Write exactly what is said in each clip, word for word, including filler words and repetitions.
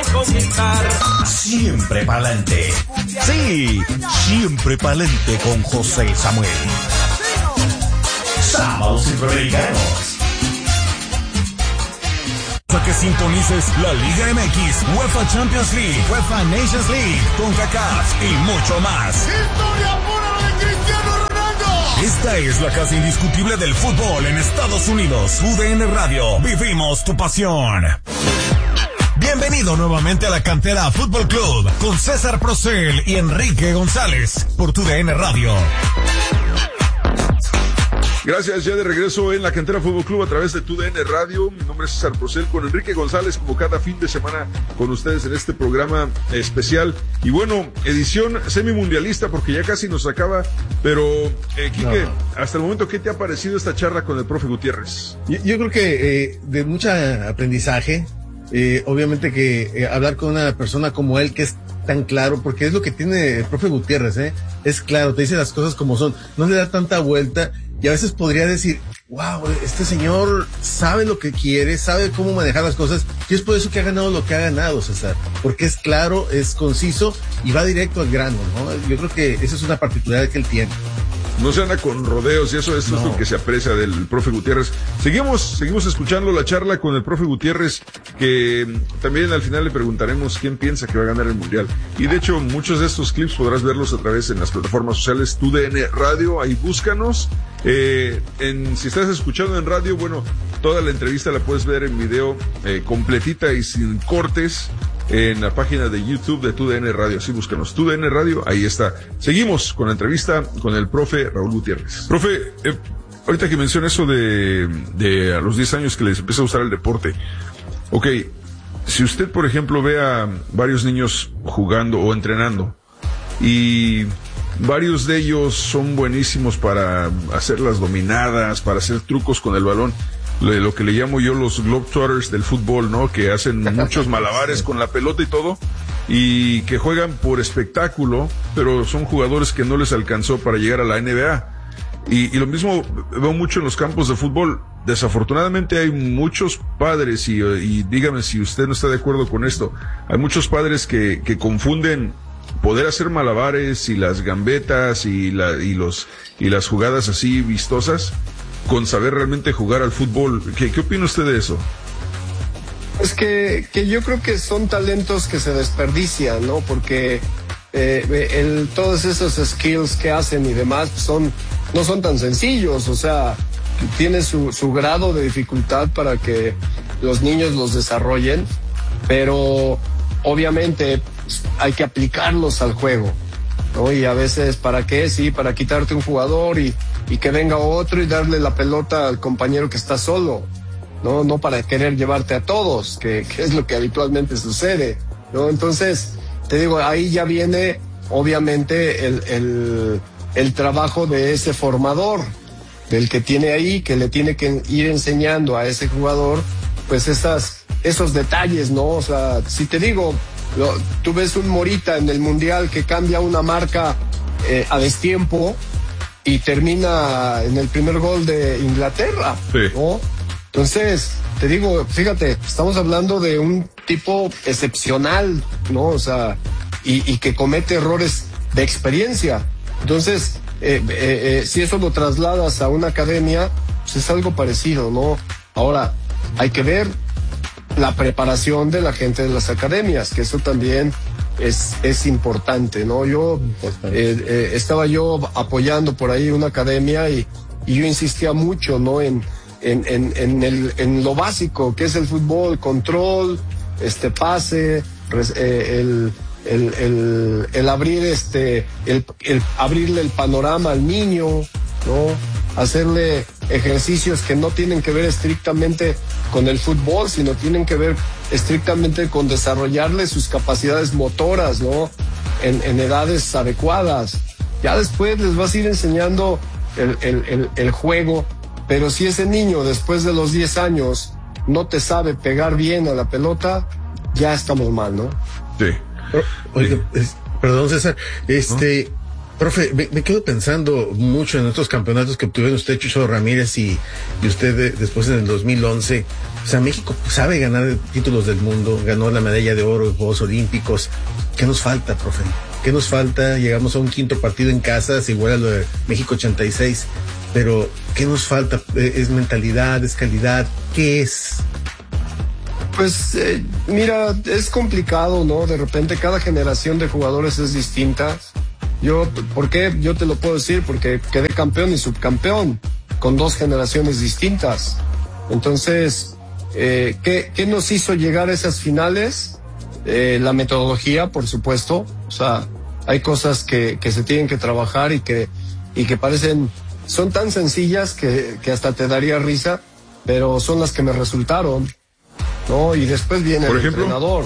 comenzar. Siempre pa'lante. Sí, siempre pa'lante con José Samuel. Sábados Centroamericanos. A que sintonices la Liga M X, UEFA Champions League, UEFA Nations League, CONCACAF y mucho más. ¡Historia pura de Cristiano Ronaldo! Esta es la casa indiscutible del fútbol en Estados Unidos. U D N Radio, vivimos tu pasión. Bienvenido nuevamente a la Cantera Fútbol Club con César Procel y Enrique González por tu D N Radio. Gracias, ya de regreso en la Cantera Fútbol Club a través de tu D N Radio. Mi nombre es César Procel con Enrique González, como cada fin de semana con ustedes en este programa especial. Y bueno, edición semimundialista porque ya casi nos acaba. Pero, eh, Quique, no. hasta el momento, ¿qué te ha parecido esta charla con el profe Gutiérrez? Yo, yo creo que eh, de mucho aprendizaje. Eh, obviamente que eh, hablar con una persona como él que es tan claro, porque es lo que tiene el profe Gutiérrez, ¿eh? Es claro, te dice las cosas como son, no le da tanta vuelta y a veces podría decir, wow, este señor sabe lo que quiere, sabe cómo manejar las cosas y es por eso que ha ganado lo que ha ganado, César, porque es claro, es conciso y va directo al grano, ¿no? Yo creo que esa es una particularidad que él tiene. No se anda con rodeos y eso, eso no. es lo que se aprecia del profe Gutiérrez. Seguimos, seguimos escuchando la charla con el profe Gutiérrez, que también al final le preguntaremos quién piensa que va a ganar el Mundial. Y de hecho, muchos de estos clips podrás verlos a través en las plataformas sociales, tu D N Radio, ahí búscanos. Eh, en, si estás escuchando en radio, bueno, toda la entrevista la puedes ver en video, eh, completita y sin cortes, en la página de YouTube de tu D N Radio. Así búscanos, tu D N Radio, ahí está. Seguimos con la entrevista con el profe Raúl Gutiérrez. Profe, eh, ahorita que menciona eso de, de a los diez años que les empieza a gustar el deporte. Ok, si usted, por ejemplo, ve a varios niños jugando o entrenando y varios de ellos son buenísimos para hacer las dominadas, para hacer trucos con el balón, lo que le llamo yo los globetrotters del fútbol, ¿no? Que hacen muchos malabares con la pelota y todo, y que juegan por espectáculo, pero son jugadores que no les alcanzó para llegar a la N B A. Y, y lo mismo veo mucho en los campos de fútbol. Desafortunadamente hay muchos padres, y, y dígame si usted no está de acuerdo con esto, hay muchos padres que, que confunden poder hacer malabares y las gambetas y, la, y, los, y las jugadas así vistosas con saber realmente jugar al fútbol. ¿Qué, qué opina usted de eso? Pues que, que yo creo que son talentos que se desperdician, ¿no? Porque eh, el, todos esos skills que hacen y demás son, no son tan sencillos, o sea, tiene su, su grado de dificultad para que los niños los desarrollen, pero obviamente hay que aplicarlos al juego, ¿no? Y a veces, ¿para qué? Sí, para quitarte un jugador y y que venga otro y darle la pelota al compañero que está solo, no, no para querer llevarte a todos, que, que es lo que habitualmente sucede, ¿no? Entonces, te digo, ahí ya viene, obviamente, el, el, el trabajo de ese formador, del que tiene ahí, que le tiene que ir enseñando a ese jugador, pues esas, esos detalles, ¿no? O sea, si te digo, lo, tú ves un Morita en el Mundial que cambia una marca eh, a destiempo, y termina en el primer gol de Inglaterra, sí. ¿no? Entonces, te digo, fíjate, estamos hablando de un tipo excepcional, ¿no? O sea, y, y que comete errores de experiencia. Entonces, eh, eh, eh, si eso lo trasladas a una academia, pues es algo parecido, ¿no? Ahora, hay que ver la preparación de la gente de las academias, que eso también es es importante, ¿no? Yo eh, eh, estaba yo apoyando por ahí una academia y, y yo insistía mucho, ¿no? En en en en el en lo básico que es el fútbol, control, este pase, res, eh, el, el el el abrir este el el abrirle el panorama al niño, ¿no? Hacerle ejercicios que no tienen que ver estrictamente con el fútbol, sino tienen que ver estrictamente con desarrollarle sus capacidades motoras, ¿no? En, en edades adecuadas. Ya después les vas a ir enseñando el, el, el, el juego, pero si ese niño después de los diez años no te sabe pegar bien a la pelota, ya estamos mal, ¿no? Sí. Oye, es, perdón, César, este, Profe, me, me quedo pensando mucho en estos campeonatos que obtuvieron usted, Chucho Ramírez, y, y usted de, después en el dos mil once. O sea, México sabe ganar títulos del mundo, ganó la medalla de oro en Juegos Olímpicos. ¿Qué nos falta, profe? ¿Qué nos falta? Llegamos a un quinto partido en casa, es igual a lo de México ochenta y seis, pero ¿qué nos falta? ¿Es mentalidad? ¿Es calidad? ¿Qué es? Pues eh, mira, es complicado, ¿no? De repente cada generación de jugadores es distinta. Yo, ¿por qué? Yo te lo puedo decir, porque quedé campeón y subcampeón con dos generaciones distintas. Entonces, eh, ¿qué, qué nos hizo llegar a esas finales? Eh, la metodología, por supuesto. O sea, hay cosas que, que se tienen que trabajar y que, y que parecen, son tan sencillas que, que hasta te daría risa, pero son las que me resultaron, ¿no? Y después viene el entrenador.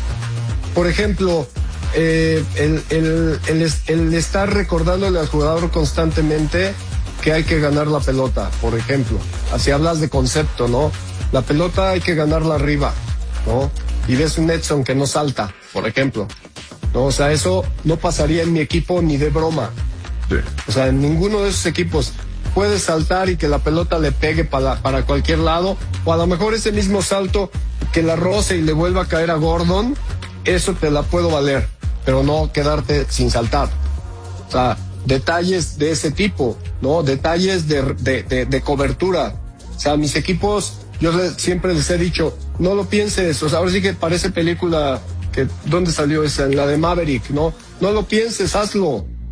Por ejemplo, Eh, el, el, el, el estar recordándole al jugador constantemente que hay que ganar la pelota, por ejemplo. Así hablas de concepto, ¿no? La pelota hay que ganarla arriba, ¿no? Y ves un Edson que no salta, por ejemplo, ¿no? O sea, eso no pasaría en mi equipo ni de broma. Sí. O sea, en ninguno de esos equipos puede saltar y que la pelota le pegue para, para cualquier lado, o a lo mejor ese mismo salto que la roce y le vuelva a caer a Gordon, eso te la puedo valer, pero no quedarte sin saltar. O sea, detalles de ese tipo, ¿no? Detalles de, de, de, de cobertura. O sea, mis equipos, yo siempre les he dicho, no lo pienses. O sea, ahora sí que parece película, que ¿dónde salió esa? La de Maverick, ¿no? No lo pienses, hazlo.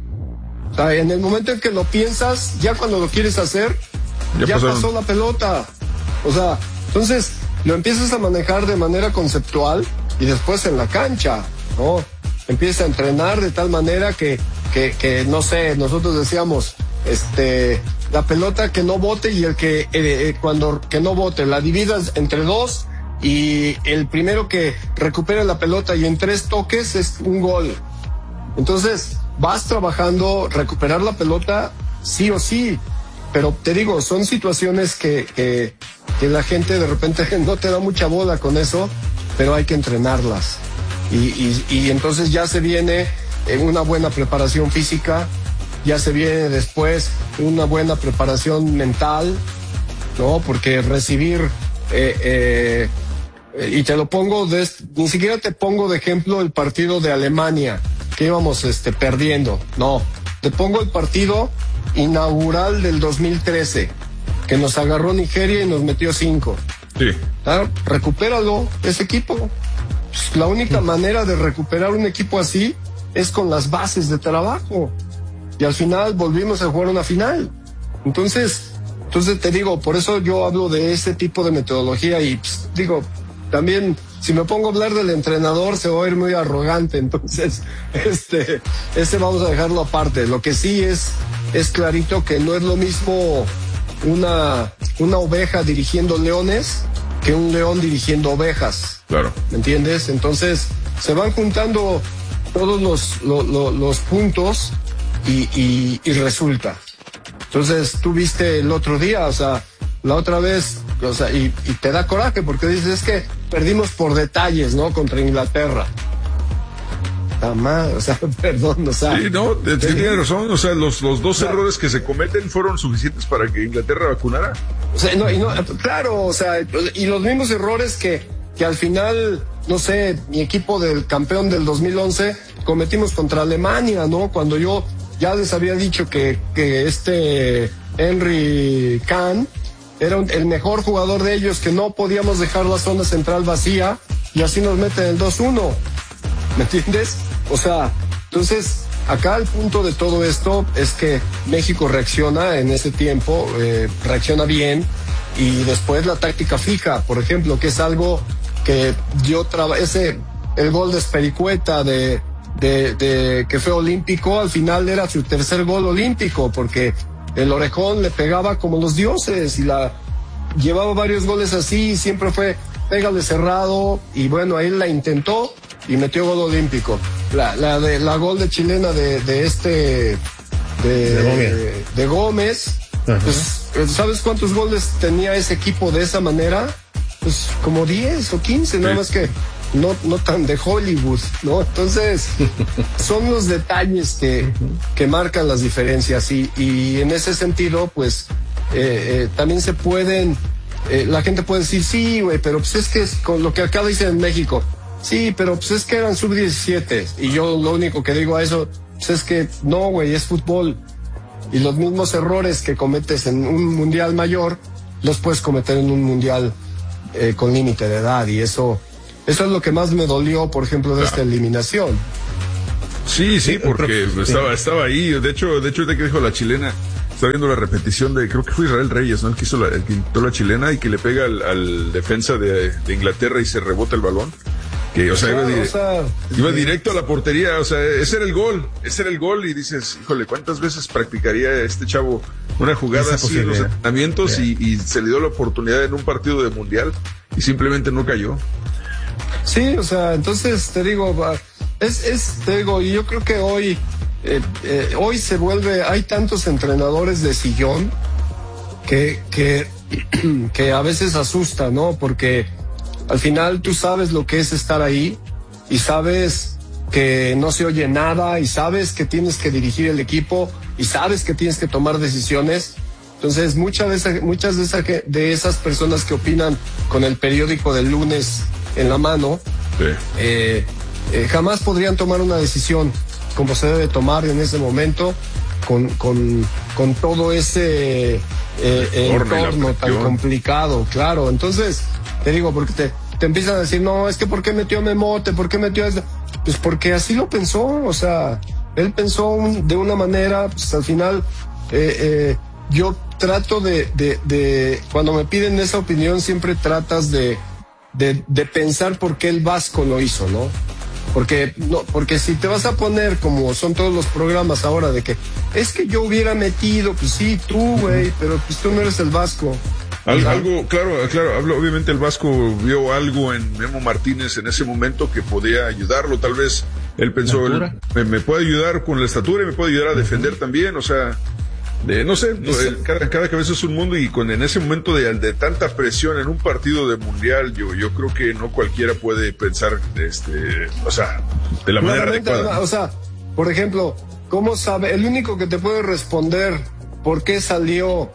O sea, en el momento en que lo piensas, ya cuando lo quieres hacer, ya, ya pasó la pelota. O sea, entonces lo empiezas a manejar de manera conceptual y después en la cancha, ¿no? Empieza a entrenar de tal manera que, que, que no sé, nosotros decíamos, este, la pelota que no bote y el que, eh, cuando, que no bote, la dividas entre dos y el primero que recupere la pelota y en tres toques es un gol. Entonces, vas trabajando, recuperar la pelota, sí o sí, pero te digo, son situaciones que, que, que la gente de repente no te da mucha bola con eso, pero hay que entrenarlas. Y, y, y entonces ya se viene una buena preparación física, ya se viene después una buena preparación mental, ¿no? Porque recibir, eh, eh, y te lo pongo, de, ni siquiera te pongo de ejemplo el partido de Alemania, que íbamos este, perdiendo, no, te pongo el partido inaugural del dos mil trece, que nos agarró Nigeria y nos metió cinco. Sí. ¿Ah? Recupéralo, ese equipo. La única manera de recuperar un equipo así es con las bases de trabajo. Y al final volvimos a jugar una final. Entonces, entonces te digo, por eso yo hablo de ese tipo de metodología y pues, digo, también si me pongo a hablar del entrenador se va a ir muy arrogante. Entonces, este, ese vamos a dejarlo aparte. Lo que sí es, es clarito que no es lo mismo una, una oveja dirigiendo leones que un león dirigiendo ovejas. Claro. ¿Me entiendes? Entonces, se van juntando todos los, los, los, los puntos y, y, y resulta. Entonces, tú viste el otro día, o sea, la otra vez, o sea, y, y te da coraje porque dices, es que perdimos por detalles, ¿no? Contra Inglaterra. O sea, perdón, o sea. Sí, no, tiene razón, o sea, los, los dos o sea, errores que se cometen fueron suficientes para que Inglaterra vacunara. O sea, no, y no, claro, o sea, y los mismos errores que, que al final, no sé, mi equipo del campeón del dos mil once cometimos contra Alemania, ¿no? Cuando yo ya les había dicho que, que este Henry Kahn era un, el mejor jugador de ellos, que no podíamos dejar la zona central vacía y así nos meten el dos uno. ¿Me entiendes? O sea, entonces, acá el punto de todo esto es que México reacciona en ese tiempo, eh, reacciona bien, y después la táctica fija, por ejemplo, que es algo que yo trabajé, ese, el gol de Espericueta de, de, de, que fue olímpico, al final era su tercer gol olímpico, porque el orejón le pegaba como los dioses, y la llevaba varios goles así, y siempre fue pégale cerrado, y bueno, ahí la intentó, y metió gol olímpico. La, la de la gol de chilena de, de este de, de Gómez, de, de Gómez pues, ¿sabes cuántos goles tenía ese equipo de esa manera? Pues como diez o quince, sí. Nada más que no, no tan de Hollywood, ¿no? Entonces, son los detalles que, que marcan las diferencias y, y en ese sentido, pues, eh, eh, también se pueden, eh, la gente puede decir, sí, güey, pero pues es que es con lo que acá dicen en México, sí, pero pues es que eran sub diecisiete y yo lo único que digo a eso, pues es que no, güey, es fútbol y los mismos errores que cometes en un mundial mayor, los puedes cometer en un mundial eh, con límite de edad y eso... Eso es lo que más me dolió, por ejemplo, de esta eliminación. Sí, sí, porque estaba, estaba ahí. De hecho, de hecho, de que dijo la chilena, estaba viendo la repetición de, creo que fue Israel Reyes, ¿no? El que hizo la, el que quitó la chilena y que le pega al, al defensa de, de Inglaterra y se rebota el balón. Que, o sea, Claro, iba, dire- o sea, iba directo a la portería, o sea, ese era el gol, ese era el gol y dices, híjole, ¿cuántas veces practicaría este chavo una jugada Esa así en los posibilidad. entrenamientos y, y se le dio la oportunidad en un partido de mundial y simplemente no cayó? Sí, o sea, entonces te digo, va, es, es, te digo, y yo creo que hoy, eh, eh, hoy se vuelve, hay tantos entrenadores de sillón que, que, que a veces asusta, ¿no? Porque al final tú sabes lo que es estar ahí y sabes que no se oye nada y sabes que tienes que dirigir el equipo y sabes que tienes que tomar decisiones. Entonces, muchas de esas, muchas de esas, de esas personas que opinan con el periódico del lunes en la mano, Sí. eh, eh, jamás podrían tomar una decisión como se debe tomar en ese momento con, con, con todo ese eh, eh, Entorno y la entorno tan presión. complicado, claro. Entonces, te digo, porque te, te empiezan a decir, no, es que ¿por qué metió Memote? ¿Por qué metió esto? Pues porque así lo pensó, o sea, él pensó un- de una manera, pues al final, eh, eh, yo trato de, de, de, cuando me piden esa opinión, siempre tratas de, de, de pensar por qué el Vasco lo hizo, ¿no? Porque, no, porque si te vas a poner como son todos los programas ahora de que es que yo hubiera metido, pues sí, tú, güey, pero pues tú no eres el Vasco. Al- O sea, algo, claro, claro, hablo- obviamente el Vasco vio algo en Memo Martínez en ese momento que podía ayudarlo, tal vez él pensó, La él, altura. me, me puede ayudar con la estatura y me puede ayudar a defender también, o sea, de, no sé, no, el- cada, cada cabeza es un mundo y con en ese momento de, de tanta presión en un partido de mundial, yo, yo creo que no cualquiera puede pensar, este, o sea, de la manera Claramente, adecuada. o sea, por ejemplo, ¿cómo sabe? El único que te puede responder por qué salió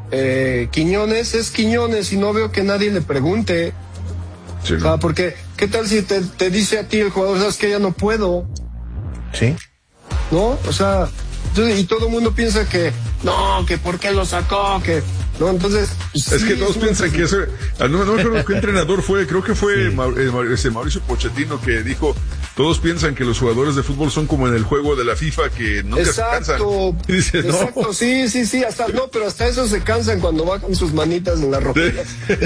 eh, Quiñones es Quiñones y no veo que nadie le pregunte. Sí, O ¿no? sea, porque, ¿qué tal si te, te dice a ti el jugador, sabes que ya no puedo? Sí. ¿No? O sea, entonces, y todo el mundo piensa que, no, que por qué lo sacó, que, no, entonces. pues, Es sí, que todos una- piensan que eso, ah, no, no me acuerdo qué entrenador fue, creo que fue Mau- eh, Mau- ese Mauricio Pochettino que dijo, todos piensan que los jugadores de fútbol son como en el juego de la FIFA que nunca se cansan. Exacto, Y dices, no. exacto, sí, sí, sí, hasta, no, pero hasta eso se cansan cuando va con sus manitas en la rodilla.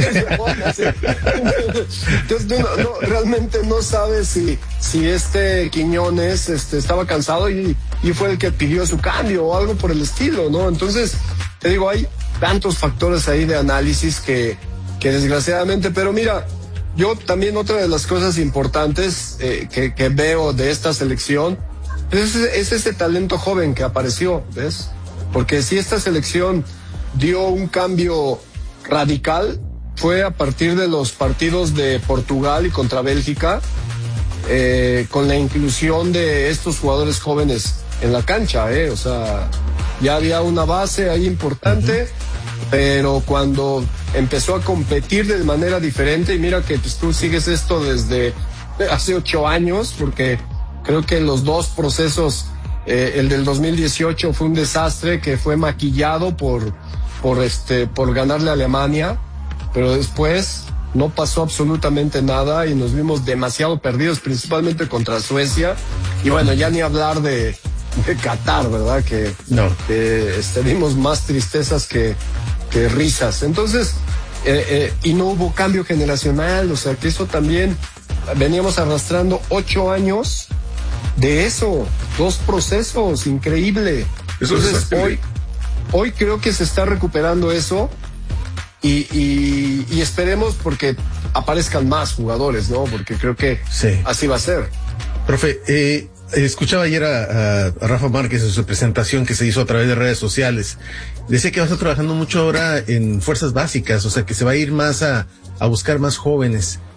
Entonces, tú no, no, realmente no sabes si, si este Quiñones, este, estaba cansado y, y fue el que pidió su cambio o algo por el estilo, ¿no? Entonces, te digo, hay tantos factores ahí de análisis que, que desgraciadamente, pero mira, yo también otra de las cosas importantes eh, que, que veo de esta selección es, es ese talento joven que apareció, ¿ves? Porque si esta selección dio un cambio radical, fue a partir de los partidos de Portugal y contra Bélgica, eh, con la inclusión de estos jugadores jóvenes en la cancha, ¿eh? O sea, ya había una base ahí importante, uh-huh. Pero cuando empezó a competir de manera diferente, y mira que pues, tú sigues esto desde hace ocho años, porque creo que los dos procesos, eh, el del dos mil dieciocho fue un desastre que fue maquillado por, por, este, por ganarle a Alemania, pero después no pasó absolutamente nada y nos vimos demasiado perdidos, principalmente contra Suecia, y bueno, ya ni hablar de, de Qatar, ¿verdad? Que, no. que este, vimos más tristezas que, que risas. Entonces, eh, eh, y no hubo cambio generacional, o sea que eso también veníamos arrastrando ocho años de eso, dos procesos, increíble. Eso Entonces, es hoy, hoy creo que se está recuperando eso y, y, y esperemos porque aparezcan más jugadores, ¿no? Porque creo que sí. Así va a ser. Profe, eh, escuchaba ayer a, a Rafa Márquez en su presentación que se hizo a través de redes sociales. Decía que va a estar trabajando mucho ahora en fuerzas básicas, o sea que se va a ir más a, a buscar más jóvenes.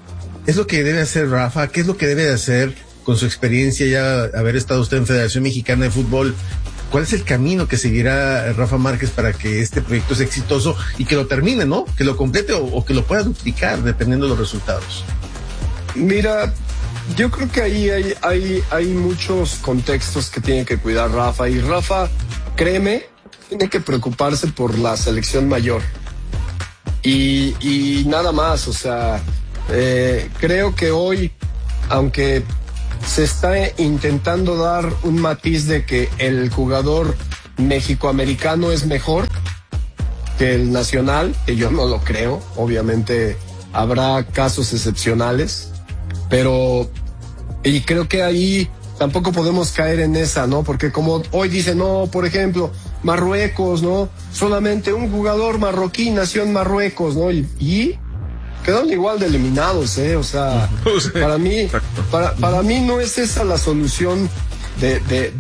es lo que debe hacer Rafa? ¿Qué es lo que debe hacer con su experiencia ya haber estado usted en Federación Mexicana de Fútbol? ¿Cuál es el camino que seguirá Rafa Márquez para que este proyecto sea exitoso y que lo termine, ¿no? Que lo complete o, o que lo pueda duplicar dependiendo de los resultados. Mira, yo creo que ahí hay, hay, hay muchos contextos que tiene que cuidar Rafa, y Rafa, créeme, tiene que preocuparse por la selección mayor. Y, y nada más, o sea, eh, creo que hoy, aunque se está intentando dar un matiz de que el jugador mexicoamericano es mejor que el nacional, que yo no lo creo, obviamente habrá casos excepcionales, pero y creo que ahí tampoco podemos caer en esa, ¿no? Porque como hoy dicen, no, por ejemplo, Marruecos, ¿no? Solamente un jugador marroquí nació en Marruecos, ¿no? Y, y quedaron igual de eliminados, ¿eh? O sea, para mí, para, para mí no es esa la solución de, de, de